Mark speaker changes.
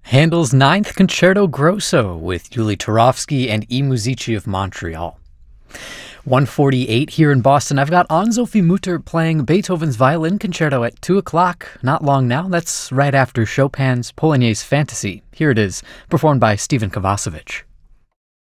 Speaker 1: Handel's Ninth Concerto Grosso with Yuli Turovsky and I Musici of Montreal. 1:48 here in Boston. I've got Anne-Sophie Mutter playing Beethoven's Violin Concerto at 2 o'clock. Not long now. That's right after Chopin's Poligny's Fantasy. Here it is, performed by Stephen Kovacevic.